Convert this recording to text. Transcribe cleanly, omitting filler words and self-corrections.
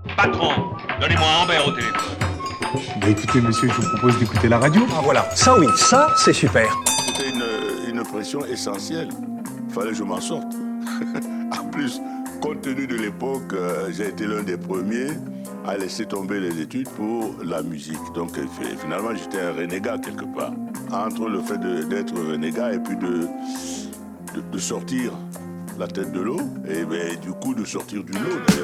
Patron, donnez-moi Amber au téléphone. Bah écoutez, monsieur, je vous propose d'écouter la radio. Ah voilà, ça oui, ça c'est super. C'était une pression essentielle. Il fallait que je m'en sorte. En plus, compte tenu de l'époque, j'ai été l'un des premiers à laisser tomber les études pour la musique. Donc finalement, j'étais un renégat quelque part. Entre le fait d'être renégat et puis de sortir la tête de l'eau, et ben, du coup de sortir du lot d'ailleurs.